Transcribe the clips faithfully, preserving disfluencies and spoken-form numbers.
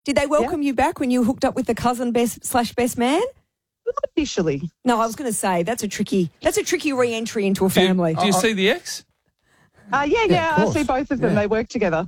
Did they welcome Yeah. you back when you hooked up with the cousin best slash best man? Not officially. No, I was going to say that's a tricky that's a tricky re-entry into a Do you, family. do you see the ex? Uh, yeah, Yeah, yeah, of I course. see both of them. Yeah. They work together.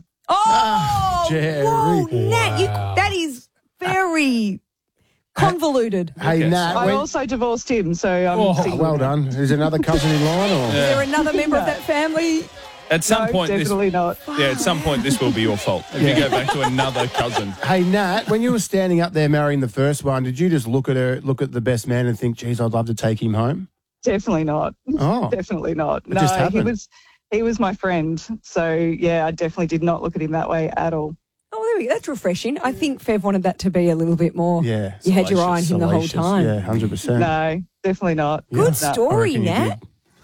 Oh, Jerry. whoa, Nat, you, Wow. that is very convoluted. Hey, Okay, Nat, I when- also divorced him, so I'm Oh, single well now. done. Is another cousin in line? Or? Is there another member of that family? At some No, point, this, definitely not. yeah, at some point, this will be your fault if you go back to another cousin. Hey, Nat, when you were standing up there marrying the first one, did you just look at her, look at the best man and think, geez, I'd love to take him home? Definitely not. Oh. Definitely not. It just No, he happened. was he was my friend. So yeah, I definitely did not look at him that way at all. Oh, there we go. That's refreshing. I think Fev wanted that to be a little bit more. Yeah. You had your eye on him the whole Salacious. time. Yeah, one hundred percent. No, definitely not. Good No. story, I reckon you Nat.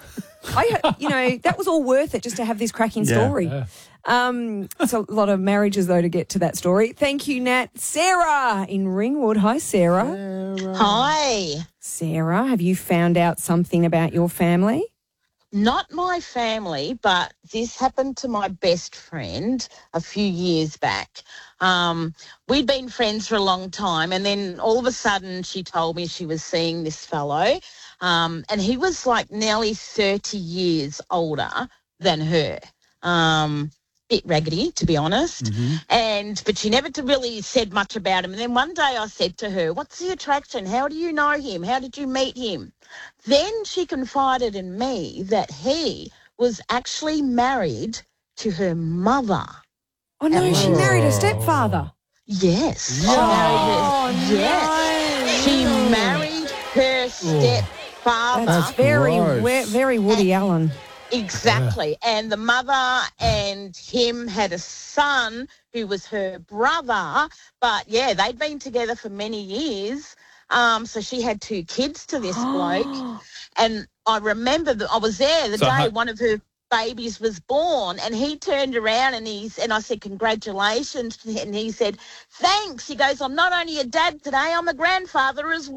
I, you know, that was all worth it just to have this cracking Yeah. story. Yeah. Um, it's a lot of marriages, though, to get to that story. Thank you, Nat. Sarah in Ringwood. Hi, Sarah. Hi. Sarah, have you found out something about your family? Not my family, but this happened to my best friend a few years back. Um, we'd been friends for a long time, and then all of a sudden she told me she was seeing this fellow, um, and he was like nearly thirty years older than her. Um, bit raggedy, to be honest. And but she never t- really said much about him. And then one day I said to her, "What's the attraction? How do you know him? How did you meet him?" Then she confided in me that he was actually married to her mother. Oh, no, she married her stepfather. Yes. She Oh, married her. Yes. She married her stepfather. That's very, gross. we- very Woody Allen. Exactly. And the mother and him had a son who was her brother. But, yeah, they'd been together for many years. Um, so she had two kids to this bloke. And I remember that I was there the So day how- one of her babies was born, and he turned around and he's and I said, "Congratulations," and he said, "Thanks." He goes, "I'm not only a dad today, I'm a grandfather as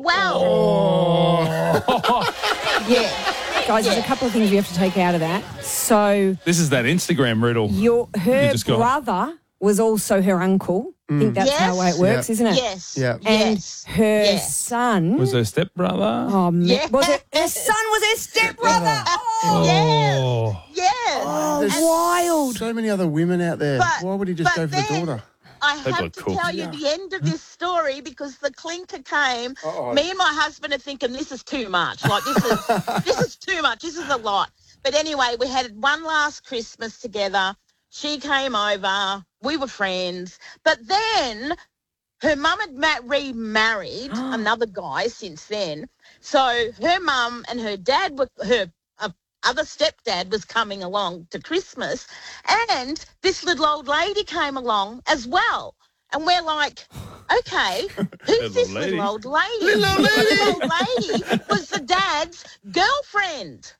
well." Yeah. Guys, there's a couple of things we have to take out of that. So This is that Instagram riddle. your her You just got- brother was also her uncle. I think that's how Yes. it works, Yep. isn't it? Yes. Yeah. And Yes. her Yes. son Was her stepbrother? Oh, man. Yes. Was it her son was her stepbrother? Oh, Yes. Oh. Yes. There's wild. so many other women out there. But- Why would he just but go for the then- daughter? I People are have to cool. tell you the end of this story because the clinker came. Uh-oh. Me and my husband are thinking this is too much. Like this is this is too much. This is a lot. But anyway, we had one last Christmas together. She came over. We were friends. But then her mum had ma- remarried another guy since then. So her mum and her dad were her uh, other stepdad was coming along to Christmas, and this little old lady came along as well. And we're like, okay, who's Little this lady. little old lady? Little old lady. Little old lady was the dad's girlfriend.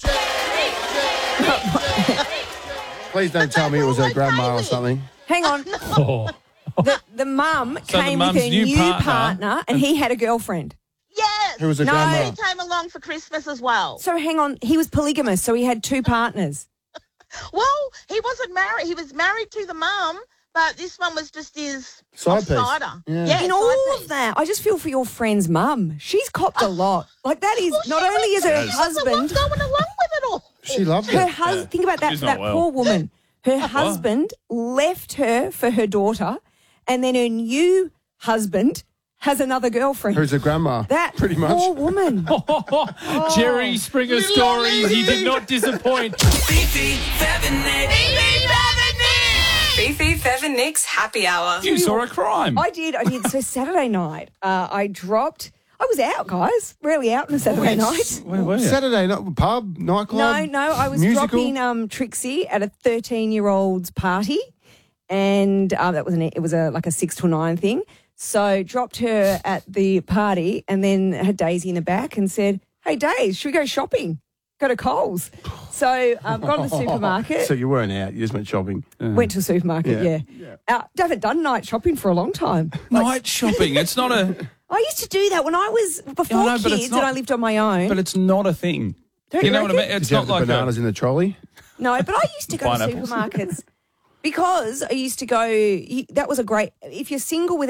Please don't tell me it was her grandma or something. Hang on. Oh. The, the mum So the came mum's with her new new, partner- partner, and he had a girlfriend. Yes. Who was her No. grandma? He came along for Christmas as well. So hang on, he was polygamous, so he had two partners. Well, he wasn't married. He was married to the mum, but this one was just his Side piece. offsider. Yeah. Yeah, In side all piece. of that, I just feel for your friend's mum. She's copped a lot. Like that is not only is her Yes. husband, What's going along with it all? She loved her it. husband. Think about that She's for not that well. poor woman. Her husband left her for her daughter, and then her new husband has another girlfriend. Who's her grandma? that Pretty much. poor woman. Jerry Springer stories. He did not disappoint. Fifi, Fev and Nick. Fifi, Fev and Nick's happy hour. You saw a crime. I did. I did. So Saturday night, uh, I dropped. I was out, guys. Rarely out on a Saturday night. Where were you? Saturday night, pub, nightclub. No, no. I was musical? dropping um, Trixie at a thirteen-year-old's party, and uh, that was an, it was a like a six to nine thing. So dropped her at the party, and then had Daisy in the back, and said, "Hey, Daisy, should we go shopping? Go to Coles." So um, got to the supermarket. So you weren't out, you just went shopping. Went to the supermarket. Yeah. Yeah, Uh, I haven't done night shopping for a long time. Night shopping. It's not a. I used to do that when I was before I know, but it's kids not- and I lived on my own. But it's not a thing. Don't you you know what I mean? reckon? It's Did you not have the like bananas a, in the trolley? No, but I used to go to Pineapples. supermarkets Because I used to go, you- that was a great, if you're single with